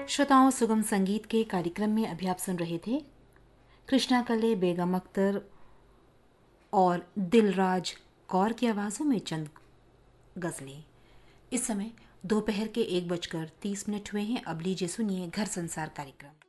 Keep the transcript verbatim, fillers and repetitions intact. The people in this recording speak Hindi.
श्रोताओं, सुगम संगीत के कार्यक्रम में अभी आप सुन रहे थे कृष्णा कले, बेगम अख्तर और दिलराज कौर की आवाज़ों में चंद गज़लें। इस समय दोपहर के एक बजकर तीस मिनट हुए हैं। अब लीजिए सुनिए घर संसार कार्यक्रम।